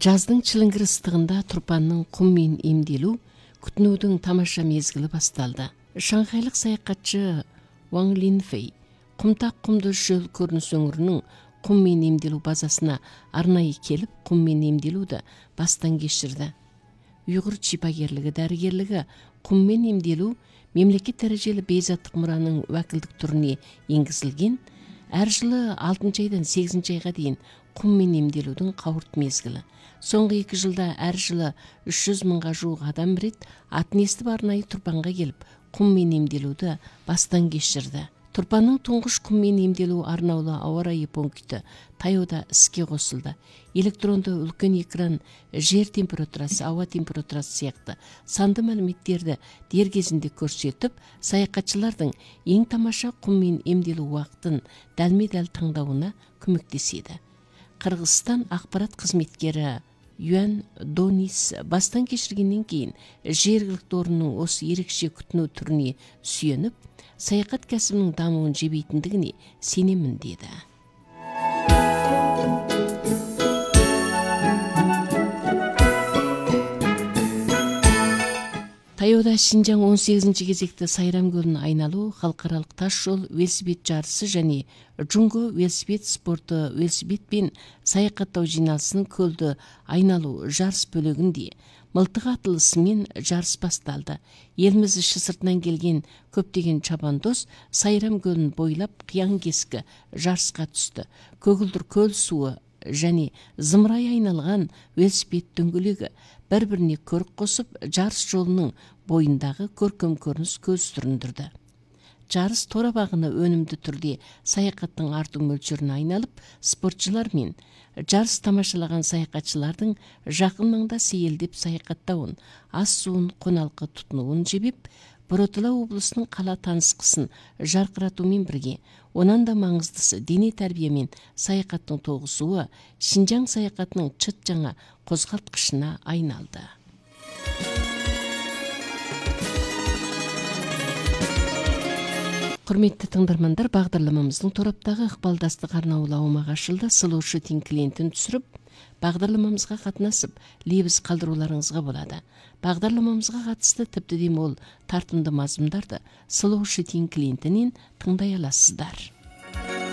Жаздың чылыңгыр ыстығында Турпанның құм мен емделу күтінудің тамаша мезгілі басталды. Шанхайлық саяхатшы Ван Линфей құмтақ құмды шөл көрініс өңірінің құм мен емделу базасына арнайы келіп, құм мен емделуді бастан кешірді. Ұйғыр шипагерлігі, дәрігерлігі құм мен емделу мемлекет дәрежелі бейзаттық мұраның уәкілдік түріне енгізілген. Әр жылы 6 айдан 8 айға дейін құм мен емделудің қауырт мезгілі. Соңғы 2 жылда әр жылы 300 мыңға жуық адам рет атын естіп арнайы Турпанға келіп, құм мен емделуді бастан кешірді. Турпанның тұңғыш құм мен емделу арнаулы ауа райы пункті таяуда іске қосылды. Электронды үлкен экран жер температурасы, ауа температурасы сияқты санды мәліметтерді дер кезінде көрсетіп, саяхатшылардың ең тамаша құм мен емделу уақытын дәлме-дәл таңдауына көмектеседі. Қырғызстан ақпарат қызметкері Юан Донис бастан кешіргеннен кейін жергілікті орынның осы ерекше күтіну түріне сүйеніп, саяхат кәсібінің дамуын жебейтіндігіне сенемін деді. Таяуда Шинжаң 18-ші кезекті Сайрам көлін айналу халықаралық тас жол велосипед жарысы және Джунго велосипед спорты велосипедпен саяхаттау жиналысының көлді айналу жарыс бөлігінде мылтық атылысымен жарыс басталды. Еліміз іші сыртынан келген көптеген чабандос Сайрам көлін бойлап қиян-кескі жарысқа түсті. Көгілдір көл суы және зымырай айналған велосипед дөңгелегі бір-біріне көрік қосып, жарыс жолының бойындағы көркем көрініс көз түріндірді. Жарыс тора бағыны өнімді түрде саяхаттың арту мөлшеріне айналып, спортшылар мен жарыс тамашалаған саяхатшылардың жақын маңда сейілдеп саяхаттауын, ас суын қоналқы тұтынуын жебеп, Бородала облысының қала танысқысын жарқыратумен бірге, онан да маңыздысы дене тәрбие мен саяхаттың тоғысуы Шинжаң саяхатының чыт жаңа қозғалтқышына айналды. Құрметті тыңдармандар, бағдарламамыздың тораптағы ықпалдастық арнаулы аумағы ашылды. Слушай тин клиентін түсіріп, бағдарламамызға қатынасып, лебіз қалдыруларыңызға болады. Бағдарламамызға қатысты тіпті де мол тартымды мазмұндарды Слушай тин клиентінен тыңдай аласыздар.